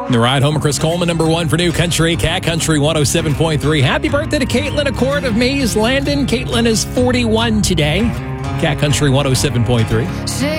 The ride home of Chris Coleman, number one for New Country, Cat Country 107.3. Happy birthday to Caitlin Accord of Mays Landon. Caitlin is 41 today. Cat Country 107.3.